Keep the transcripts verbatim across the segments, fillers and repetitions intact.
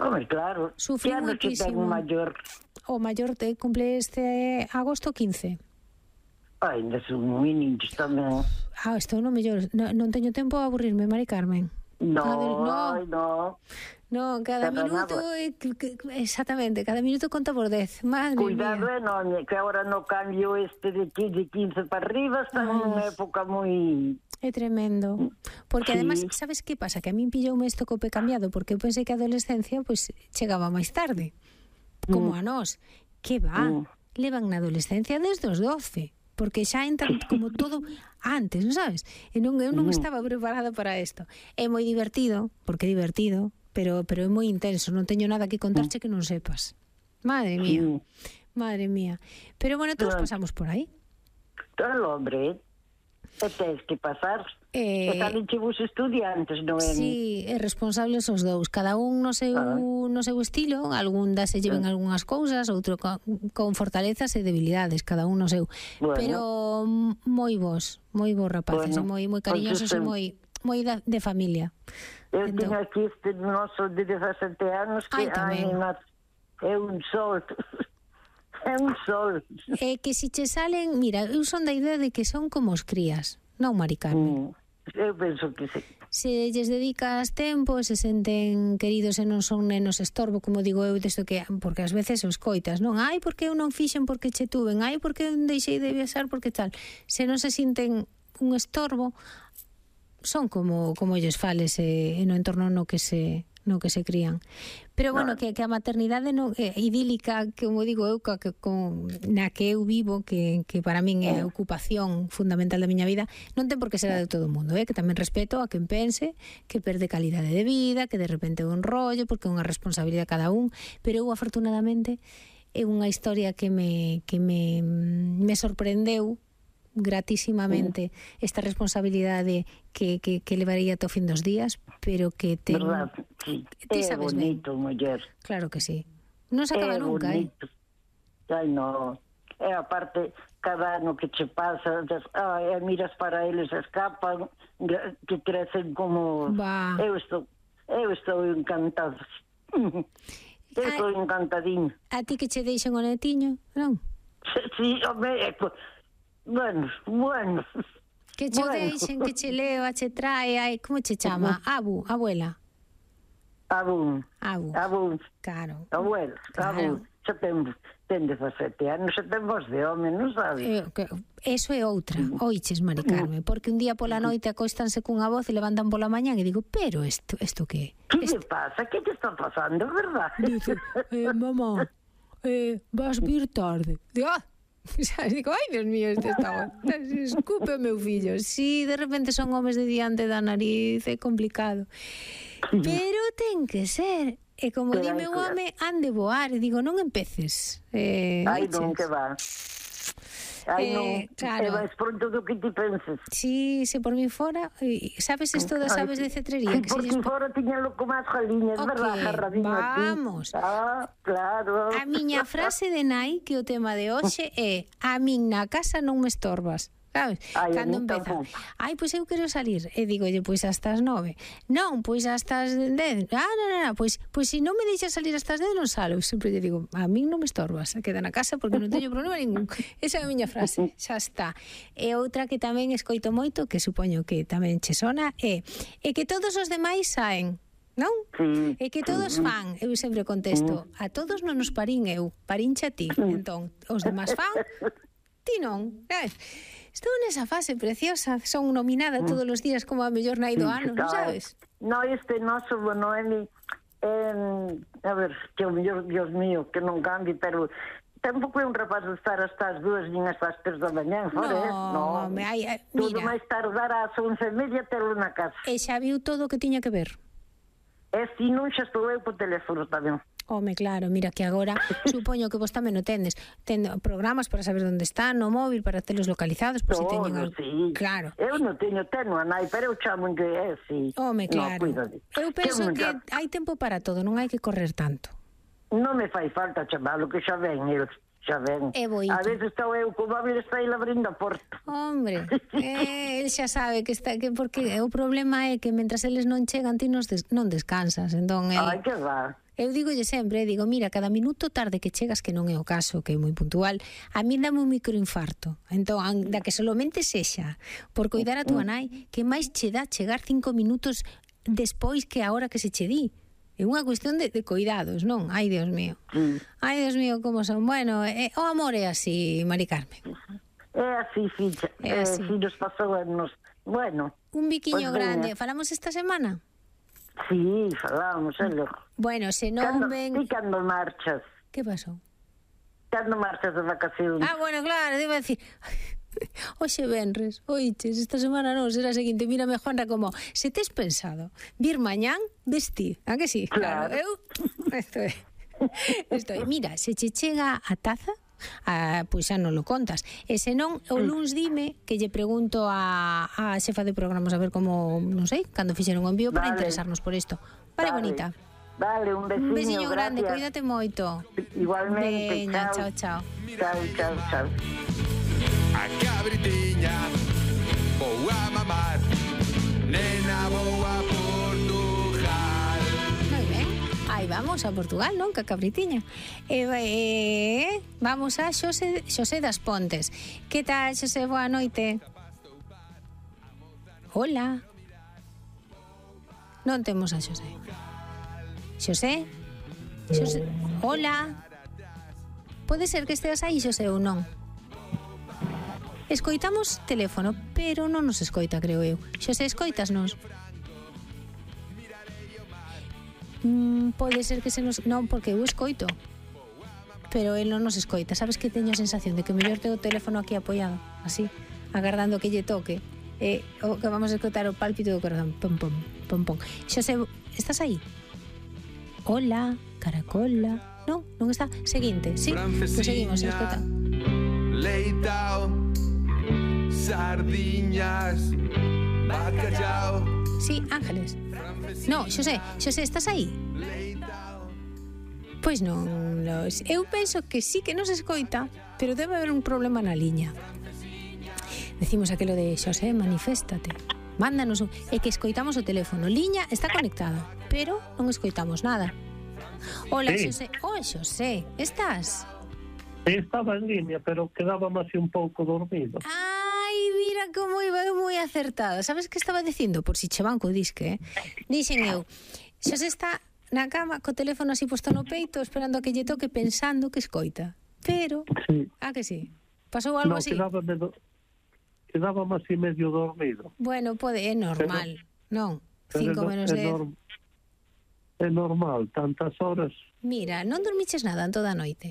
Home, claro. Sufrí que ano que ten moitísimo. un maior? O maior te cumple este agosto quince. Ai, ainda son moi niños tamén. Ah, estou no mellor. No, non teño tempo a aburrirme, Mari Carmen. No, no. ai, no. No, cada Cada minuto, nada. é, que, que, exactamente, cada minuto conta por dez. Madre Cuidado, mía. é non, que agora no cambio este de quince para arriba está nunha época moi... É tremendo. Porque Sí. además, sabes que pasa? Que a min pilloume isto cope cambiado, porque eu pensei que a adolescencia pues, chegaba máis tarde. Como Mm. a nós. Que va? Mm. Levan na adolescencia desde os doce. Porque xa entran como todo antes, non sabes? E non, eu non Mm. estaba preparada para isto. É moi divertido, porque é divertido, pero, pero é moi intenso. Non teño nada que contarche que non sepas. Madre mía. Mm. Madre mía. Pero bueno, todos Claro. pasamos por aí. Todo hombre, e tens que pasar. Eh, E tamén che vos estudiantes, non é? Sí, é responsables os dous. Cada un no seu, Ah. no seu estilo. Algún dase lleven Ah. algunhas cousas, outro con, con fortalezas e debilidades. Cada un no seu. Bueno. Pero mm, moi vos, moi vos rapaces, Bueno, moi moi pois cariñosos e isto- moi moi da, de familia. Eu Entón- tiña aquí este noso de dezasete anos que, Ai, tamén. mas é un sol. É un sol. É que si che salen, mira, eu son da idea de que son como os crías, non, Mari Carmen. Mm. Eu penso que sí. Se lles dedicas tempo, se senten queridos e non son nenos estorbo, como digo eu, desto que, porque ás veces os coitas, non? Ai, porque eu non fixen porque che tuven, ai, porque eu deixei de viaxar porque tal. Se non se sinten un estorbo, son como como ellos fales e, e no entorno no que se no que se crían. Pero bueno, que, que a maternidade no, é idílica, que como digo eu, que, que, con, na que eu vivo, que, que para min é a ocupación fundamental da miña vida, non ten por que ser a de todo o mundo, eh? Que tamén respeto a quen pense que perde calidade de vida, que de repente é un rollo, porque é unha responsabilidade cada un, pero eu afortunadamente é unha historia que me, que me, me sorprendeu gratísimamente esta responsabilidade que, que, que levaría ata o fin dos días, pero que ten... Verdad, sí. Ti É sabes ben. bonito, muller. Claro que sí. Non se acaba É nunca, eh? bonito. Ai, no. É aparte, cada ano que che pasa, des, ai, miras para eles, escapan, que crecen como... Va. Eu estou, eu estou encantado. Eu Ai. estou encantadinho. A ti que che deixen o netiño, non? Sí, home, é co- bueno, bueno. Que che o Bueno. deixen, que che leva, che trae, ai, como che chama? Abu, abuela. Abun, Abu. abun, Claro. abuelo, Claro. abun. Xa ten, ten dezasete anos, xa ten voz de home, non sabes? Eh, que- Eso é outra, oiches, Mari Carmen, porque un día pola noite acóstanse cunha voz e levantan pola mañán e digo, pero isto, isto que? Que te pasa? Que te está pasando, verdad? Dice, eh, mamá, eh, vas vir tarde. Digo, ah, sabes, digo, ai, Dios mío, este está... Escupe o meu fillo. Si, de repente son homes de diante da nariz, é complicado. Pero ten que ser. E como Pero dime hai o que- home, ande voar. E digo, non empeces. Eh, Ai, non, oiches? que va. Ai, Eh, non, claro. e vais pronto do que ti penses. Si, se por mí fora, e sabes isto das Ai, aves de cetrería? Si Que por se ti lles... fora tiñalo como as galiñas, Ok, verdad, agarradinho aquí. vamos. Ah, claro. A miña frase de nai, que o tema de hoxe é: a min na casa non me estorbas. Sabes? Ai, a Cando min empeza, tampouco. ai, pois eu quero salir. E digolle, pois hasta as nove. Non, pois hasta as dez. Ah, non, non, non, pois, pois se non me deixas salir hasta as dez non salo. Eu sempre lle digo, a min non me estorbas, queda na casa porque non teño problema ningún. Esa é a miña frase, xa está. E outra que tamén escoito moito, que supoño que tamén che sona, é, é que todos os demais saen. Non? Sí, E que todos fan, eu sempre contesto, a todos non nos parín eu, parincha ti. Entón, os demás fan, ti non. Sabes? Estou nesa fase preciosa, son nominada todos os días como a mellor nai do ano, non sabes? No, este noso Bonoemi, eh, a ver, que o mellor, Dios mío, que non cambie, pero tampouco é un rapaz de estar hasta as dúas nin hasta as tres da mañá, fora, eh? No, home, ai, ai, Tudo mira. máis tardar ás once e media telo na casa. E xa viu todo o que tiña que ver. E se non xa estou eu po teléfono tamén. Home, claro, mira que agora supoño que vos tamén o tendes. Ten programas para saber onde están no móvil, para telos localizados, por si Todo, teñen algo. sí. Claro. Eu non teño teno a nai, pero eu chamo que é, sí. Home, claro. No, cuídate. Eu penso Que que me- hai tempo para todo, non hai que correr tanto. Non me fai falta chamalo, que xa ven, eles xa ven. É boito. A veces estou eu co móvil, está ele abrindo a porta. Hombre, eh, el xa sabe que está que porque o problema é que mentras eles non chegan ti nos des, non descansas, entón el Ai, que va. Eu digolle sempre, digo, mira, cada minuto tarde que chegas, que non é o caso, que é moi puntual, a mí dame un microinfarto. Entón, da que solamente sexa por coidar a túa nai, que máis che dá chegar cinco minutos despois que a hora que se che di. É unha cuestión de, de cuidados, non? Ai, Dios mío. Sí. Ai, Dios mío, como son. Bueno, eh, o amor é así, Mari Carmen. É así, ficha. É así. Eh, si nos pasou anos. Bueno. Un biquiño Pois grande. veña. Falamos esta semana? Sí, falamos, é loco. Bueno, se non Cando, ven... ti cando marchas? Que pasou? Cando marchas de vacacións? Ah, bueno, claro, debo decir... Oxe venres, oiches, esta semana non, será a seguinte. Mírame, Juanra, como se tes pensado vir mañán, vestir, a que sí? Claro. claro eu... Esto é... Esto é... Mira, se che chega a taza, ah, pois xa non lo contas. E se non, o luns dime que lle pregunto a, a xefa de programas a ver como, non sei, cando fixeron o envío para Vale. interesarnos por isto. Vale, Vale. bonita. Vale, un besiño, Un besiño grande, gracias. cuídate moito. Igualmente, Veña, chao. chao, chao. Chao, chao, chao. A cabritiña vou a mamar, nena vou a Portugal. Moi ben. Aí vamos a Portugal, non? Que cabritiña. E, eh, vamos a Xosé, Xosé das Pontes. Que tal, Xosé? Boa noite. Hola. Non temos a Xosé. Xosé? Xosé? Hola. Pode ser que esteas aí, Xosé, ou non? Escoitamos teléfono, pero non nos escoita, creo eu. Xosé, escoitasnos? Mm, pode ser que se nos... Non, porque eu escoito. Pero el non nos escoita. Sabes que teño a sensación de que mellor tengo o teléfono aquí apoiado, así, agardando que lle toque. Eh, o que vamos a escoitar o pálpito do corazón. Pom, pom, pom, pom. Xosé, estás aí? Hola, caracola. Non, non está. Seguinte, sí. Pues seguimos, escoita. Leitao, sardiñas, bacallao. Sí, Ángeles. No, Xosé, Xosé, estás aí? Pois non, los... eu penso que sí que nos escoita, pero debe haber un problema na liña. Decimos aquilo de Xosé, maniféstate. Mándanos un... É que escoitamos o teléfono. Liña está conectado, pero non escoitamos nada. Hola, Sí. Xosé. Oh, Xosé, estás? Estaba en línea, pero quedábame así un pouco dormido. Ai, mira como iba eu moi acertada. Sabes que estaba dicindo? Por si che banco disque, eh? Dixen eu, Xosé está na cama co teléfono así posto no peito, esperando a que lle toque, pensando que escoita. Pero, Sí. ah que sí? Pasou algo No, así? quedábame, do... quedábame así medio dormido. Bueno, pode, é normal, non? Pero Cinco é, menos é, dez. norm... é normal, tantas horas, Mira, non dormiches nada en toda a noite?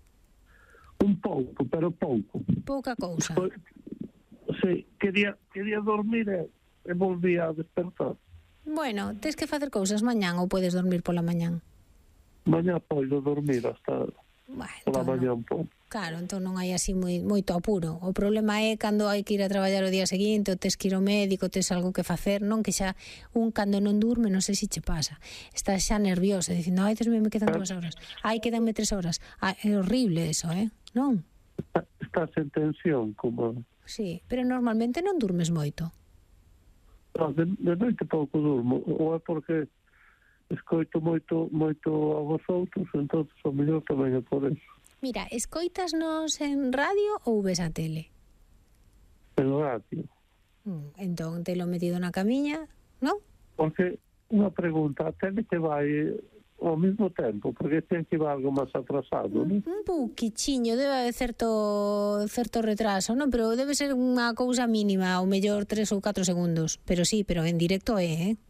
un pouco, pero pouco. Pouca cousa. Foi- Sí, quería, quería dormir e, e volví a despertar. Bueno, tes que facer cousas mañán ou podes dormir pola mañán? Mañá poido dormir hasta Bueno, pola entón, mañá non. un pouco. Claro, entón non hai así moi, moito apuro. O problema é cando hai que ir a traballar o día seguinte, ou tes que ir ao médico, tes algo que facer, non? Que xa un cando non durme, non sei se che pasa. Estás xa nerviosa, dicindo, ai, Dios mío, me quedan dúas horas. Ai, quedanme tres horas. Ai, é horrible eso, eh? Non? Está- Estás en tensión, como... Sí, pero normalmente non durmes moito. No, de, de noite pouco durmo, ou é porque escoito moito moito a vosotros, entón o mellor tamén é por eso. Mira, escoitasnos en radio ou ves a tele? En radio. Mm, entón, telo metido na camiña, non? Porque unha pregunta, a tele que vai ao mesmo tempo, porque ten que ir algo máis atrasado, non? Un pouquichiño, debe haber certo certo retraso, non? Pero debe ser unha cousa mínima, ou mellor tres ou catro segundos. Pero sí, pero en directo é, eh?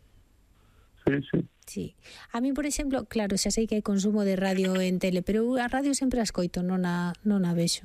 Sí, sí. Sí. A mí, por exemplo, claro, xa sei que hai consumo de radio en tele, pero eu a radio sempre a escoito, non a, non a vexo.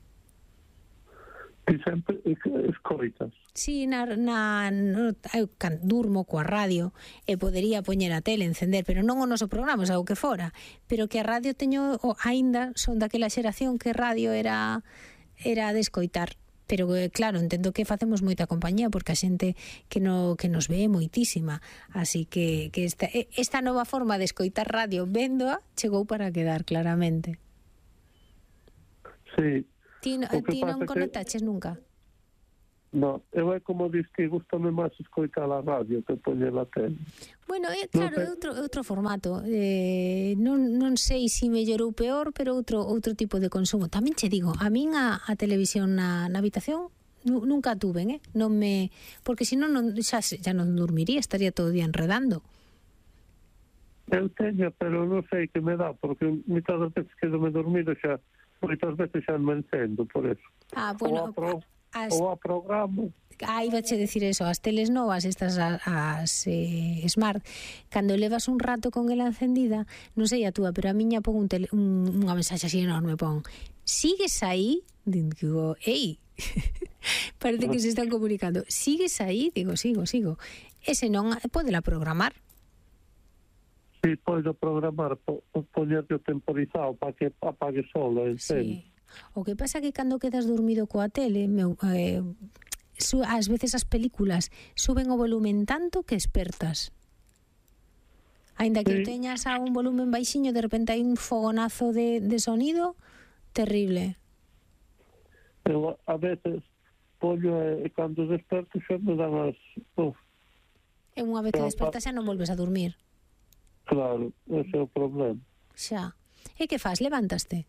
E sempre escoitas. Sí, na, na, no, eu can, durmo coa radio e podería poñer a tele, encender, pero non o noso programa, o que fora. Pero que a radio teño, o, aínda son daquela xeración que radio era era de escoitar. Pero claro, entendo que facemos moita compañía porque a xente que no que nos ve moitísima. Así que, que esta, esta nova forma de escoitar radio véndoa chegou para quedar claramente. Sí. Ti, O que ti non pasa que- conectaches nunca? No, eu é como dis que gustame máis escoitar a radio que poñer a tele. Bueno, é claro, é outro, outro formato. Eh, non, non sei se mellor ou peor, pero outro outro tipo de consumo. Tamén che digo, a min a, a televisión na, na habitación nu, nunca tuven, eh? Non me, porque senón non, xa, xa non dormiría, estaría todo o día enredando. Eu teño, pero non sei que me dá, porque moitas veces quedo-me dormido xa, moitas veces xa me encendo, por eso. Ah, bueno, ou a, pro, as, ou a programo. Ah, iba che decir eso, as teles novas, estas as, as eh, smart, cando levas un rato con ela encendida, non sei a túa, pero a miña pon un tele, un, unha mensaxe así enorme, pon, sigues aí? Digo, ei, parece que se están comunicando, sigues aí? Digo, sigo, sigo. Ese non, podela programar. Si, podo programar, po, poñerte o temporizado para que apague solo, encende. Sí. O que pasa que cando quedas dormido coa tele, meu, eh, su, ás veces as películas suben o volumen tanto que espertas. Ainda que Sí. teñas a un volumen baixiño, de repente hai un fogonazo de, de sonido terrible. Eu a veces pollo e cando desperto xa me dan as... Uf, E unha vez que Pero, despertas xa non volves a dormir. claro, ese é o problema. Xa. E que faz? Levántaste?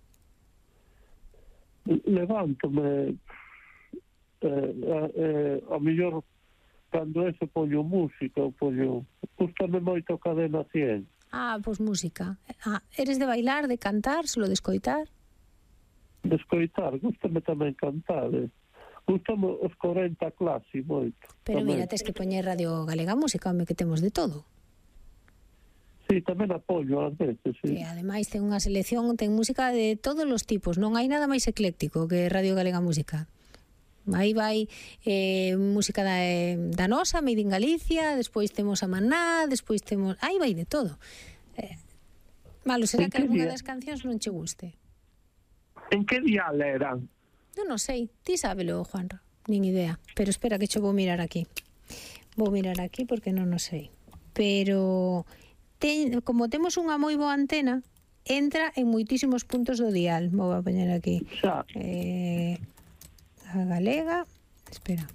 Levántome, eh, eh, a mellor cando ese pollo música, o pollo... Gústame moito Cadena cien. Ah, pois música. Ah, eres de bailar, de cantar, solo de escoitar? De escoitar, gústame tamén cantar, eh. Gústame os corenta clase moito. Pero tamén. mira, tes que poñer Radio Galega Música, home, que temos de todo. Sí, tamén apoio ás veces, sí. Que ademais ten unha selección, ten música de todos os tipos, non hai nada máis ecléctico que Radio Galega Música. Aí vai eh, música da, eh, da nosa, Made in Galicia, despois temos a Maná, despois temos... Aí vai de todo. Eh, malo, será En que que algunha día? das cancións non che guste? En que dial eran? Non, non sei, ti sábelo, Juanra, nin idea. Pero espera que cho vou mirar aquí. Vou mirar aquí porque non o sei. Pero... Ten, como temos unha moi boa antena, entra en moitísimos puntos do dial. Vou a poñer aquí. Xa, Eh, a galega, espera.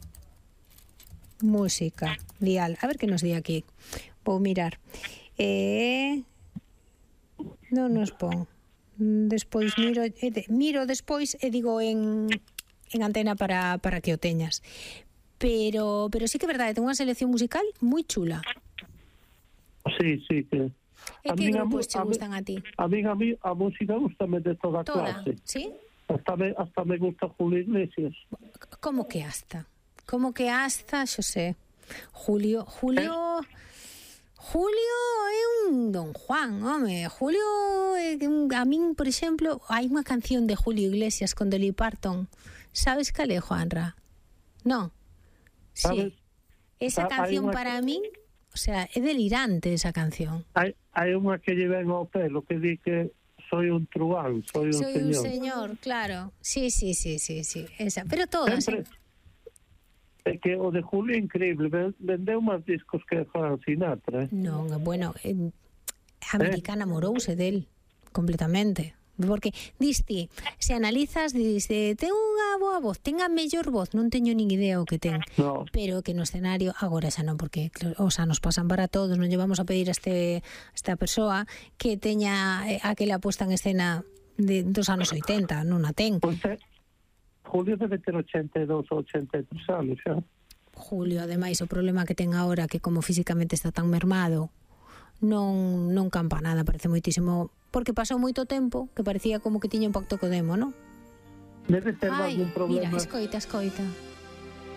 Música, dial. A ver que nos di aquí. Vou mirar. Eh, non nos pon. Despois miro, eh, de, miro despois e digo en, en antena para, para que o teñas. Pero, pero sí que é verdade, ten unha selección musical moi chula. sí, sí, que... E A que min a grupos mu- che a mi- gustan a ti? A mí, a mí, a música gustame de toda, Toda, clase. sí? Hasta me, hasta me gusta Julio Iglesias. Como que hasta? Como que hasta, Xosé? Julio, Julio... Julio é un Don Juan, home. Julio, é un, a min, por exemplo, hai unha canción de Julio Iglesias con Dolly Parton. Sabes cal é, Juanra? Non? Sabes? Sí. Esa Ah, hai canción unha- para min, o sea, é delirante esa canción. Hai, hai unha que lle ven ao pelo que di que soy un truán, soy un Soy señor. un señor, claro. Sí, sí, sí, sí, sí. Esa. Pero todas, Sempre, eh? é que o de Julio é increíble, ven- vendeu máis discos que Frank Sinatra, eh? Non, bueno, eh, a americana morouse del completamente. Porque, diste, se analizas, diste, ten unha boa voz, ten a mellor voz, non teño nin idea o que ten. No, Pero que no escenario, agora xa non, porque claro, os anos pasan para todos, non llevamos a pedir a este, a esta persoa que teña eh, aquela puesta en escena de, dos anos oitenta, non a ten. pois é, Julio debe ter ochenta e dous ou ochenta e tres anos xa. Julio, ademais, o problema que ten agora que como físicamente está tan mermado, non non campa nada, parece moitísimo, porque pasou moito tempo que parecía como que tiña un pacto co demo, non? Debe ter Ai, algún problema. mira, escoita, escoita.